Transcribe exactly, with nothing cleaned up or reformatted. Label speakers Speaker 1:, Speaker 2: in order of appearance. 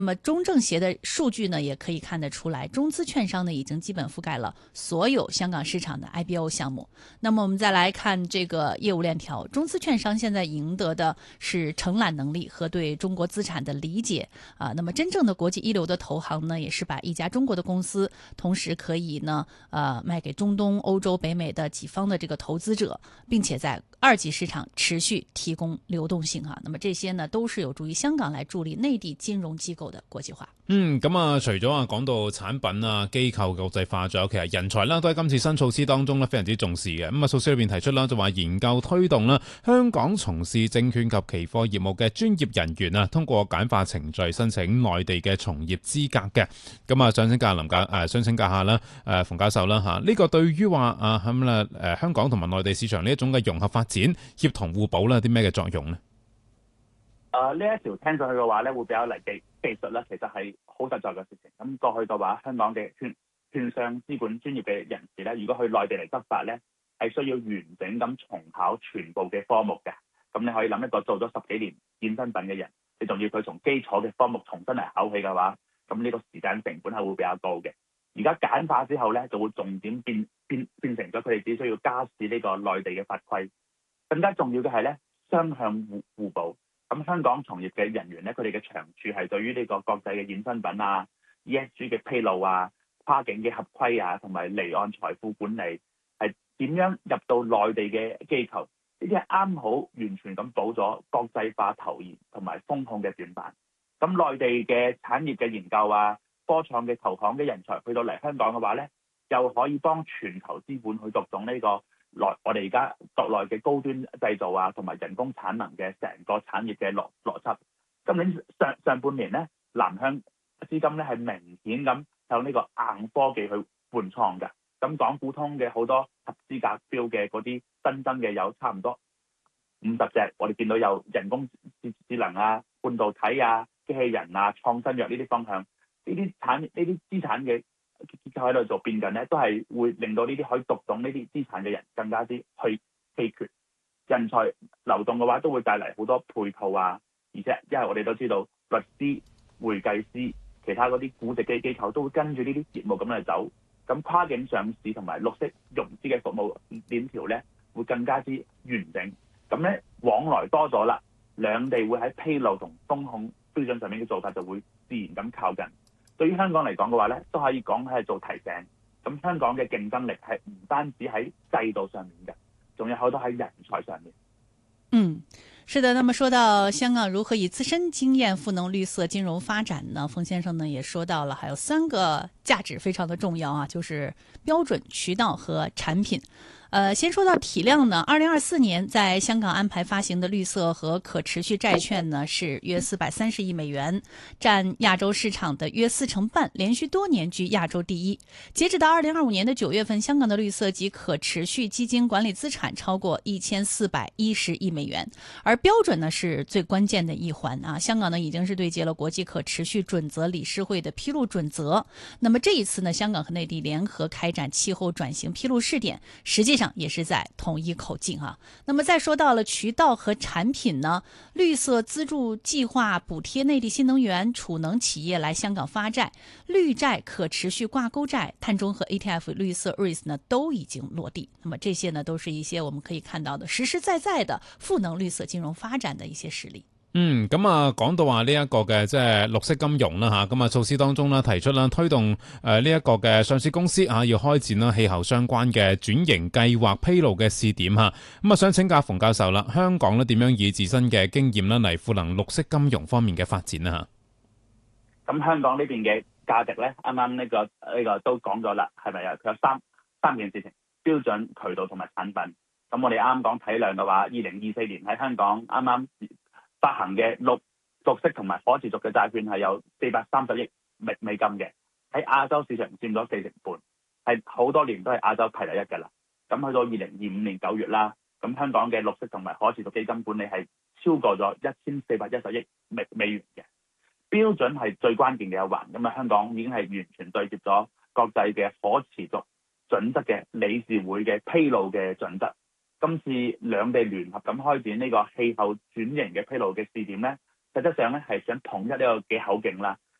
Speaker 1: 那么中证协的数据呢，也可以看得出来，中资券商呢已经基本覆盖了所有香港市场的 I B O 项目。那么我们再来看这个业务链条，中资券商现在赢得的是承揽能力和对中国资产的理解啊。那么真正的国际一流的投行呢，也是把一家中国的公司，同时可以呢呃卖给中东、欧洲、北美的几方的这个投资者，并且在二级市场持续提供流动性哈。那么这些呢，都是有助于香港来助力內地金融機構的國際化。
Speaker 2: 嗯，咁啊，除咗啊講到產品啊、機構國際化，仲有其實人才啦，都喺今次新措施當中咧非常之重視嘅。咁啊，措施裏邊提出啦，就話研究推動啦，香港從事證券及期貨業務嘅專業人員啊，通過簡化程序申請內地嘅從業資格嘅。咁啊，想請教林教誒，想請教下啦，誒馮教授啦嚇，呢個對於話啊咁啦誒香港同埋內地市場呢一種嘅融合發展、協同互補啦，有啲咩嘅作用呢？
Speaker 3: 誒呢一條聽上去嘅話咧，會比較嚟技技術咧，其實係好實在嘅事情。咁過去嘅話，香港嘅券券商資本專業嘅人士咧，如果去內地嚟執法咧，係需要完整咁重考全部嘅科目嘅。咁你可以諗一個做咗十幾年衍生品嘅人，你仲要佢從基礎嘅科目重新嚟考起嘅話，咁呢個時間成本係會比較高嘅。而家簡化之後咧，就會重點變變變成咗佢哋只需要加試呢個內地嘅法規。更加重要嘅係咧，雙向互互補。咁香港從業嘅人員咧，佢哋嘅長處係對於呢個國際嘅衍生品啊、E S G 嘅披露啊、跨境嘅合規啊，同埋離岸財富管理，係點樣入到內地嘅機構？呢啲係啱好完全咁補咗國際化投研同埋風控嘅短板。咁內地嘅產業嘅研究啊、科創嘅投行嘅人才去到嚟香港嘅話咧，又可以幫全球資本去讀懂呢個內我哋而家國內嘅高端製造啊，同埋人工產能嘅成個產業嘅邏邏輯。今年上上半年咧，南向資金咧係明顯咁向呢個硬科技去換倉嘅。咁港股通嘅好多合資格標嘅嗰啲新增嘅有差唔多五十隻，我哋見到有人工智能啊、半導體啊、機器人啊、創新藥呢啲方向，呢啲產呢啲資產嘅結構喺度做變緊咧，都係會令到呢啲可以讀懂呢啲資產嘅人更加之去稀缺。人才流動嘅話，都會帶嚟好多配套啊，而且因為我哋都知道律師、會計師、其他嗰啲估值機機構都會跟住呢啲業務咁嚟走。咁跨境上市同埋綠色融資嘅服務鏈條咧，會更加之完整。咁咧往來多咗啦，兩地會喺披露同風控標準上面嘅做法就會自然咁靠近。對於香港嚟講嘅話咧，都可以講係做提醒。咁香港嘅競爭力係唔單止喺制度上面嘅，仲有好多喺人才上面。
Speaker 1: 嗯，是的。那麼說到香港如何以自身經驗賦能綠色金融發展呢？馮先生呢也說到了，還有三個價值非常的重要啊，就是標準、渠道和產品。呃，先說到體量呢，二零二四年在香港安排發行的綠色和可持續債券呢是約四百三十億美元，佔亞洲市場的約四成半，連續多年居亞洲第一。截止到二零二五年的九月份，香港的綠色及可持續基金管理資產超過一千四百一十億美元，而標準呢是最關鍵的一環啊。香港呢已經是對接了國際可持續準則理事會的披露準則。那麼這一次呢，香港和內地聯合開展氣候轉型披露試點，實際上也是在統一口徑啊。那麼再說到了渠道和產品呢，綠色資助計劃補貼內地新能源儲能企業來香港發債，綠債可持續掛鈎債、碳中和 E T F 綠色 R E I S 呢都已經落地。那麼這些呢都是一些我們可以看到的實實在在的賦能綠色金融發展的一些實例。
Speaker 2: 嗯，咁啊，講到話呢一個嘅即係綠色金融啦吓，咁啊措施當中啦提出啦推動誒呢一個嘅上市公司啊要開展啦氣候相關嘅轉型計劃披露嘅試點吓，咁啊想請教馮教授啦，香港咧點樣以自身嘅經驗啦嚟賦能綠色金融方面嘅發展啊
Speaker 3: 吓？咁香港呢邊嘅價值咧，啱啱呢個呢個都講咗啦，係咪啊？佢有三三件事情：標準、渠道同埋產品。咁我哋啱啱講體量嘅話，二零二四年喺香港啱啱發行嘅綠綠色同埋可持續嘅債券係有四百三十億美美金嘅，喺亞洲市場佔咗四成半，係好多年都係亞洲排第一嘅啦。咁去到二零二五年九月啦，咁香港嘅綠色同埋可持續基金管理係超過咗一千四百一十億美美元嘅。標準係最關鍵嘅一環，咁啊香港已經係完全對接咗國際嘅可持續準則嘅理事會嘅披露嘅準則。今次兩地聯合咁開展呢個氣候轉型嘅披露嘅試點咧，實質上咧係想統一呢個嘅口徑啦，